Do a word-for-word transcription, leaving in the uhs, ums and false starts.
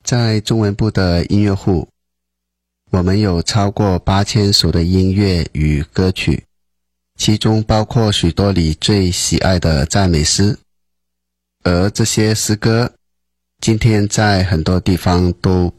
在中文部的音乐库，我们有超过八千首的音乐与歌曲，其中包括许多你最喜爱的赞美诗。而这些诗歌今天在很多地方都